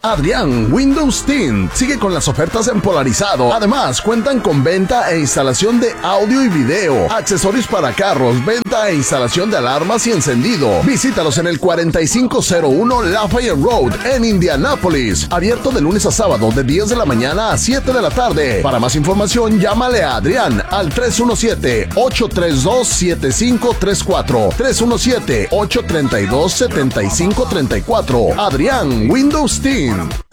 Adrián Windows Tint sigue con las ofertas en polarizado. Además, cuentan con venta e instalación de audio y video, accesorios para carros, venta e instalación de alarmas y encendido. Visítalos en el 4501 Lafayette Road en Indianápolis. Abierto de lunes a sábado de 10 de la mañana a 7 de la tarde. Para más información, llámale a Adrián al 317-832-7534. 317-832-7534. Adrián Windows Tint.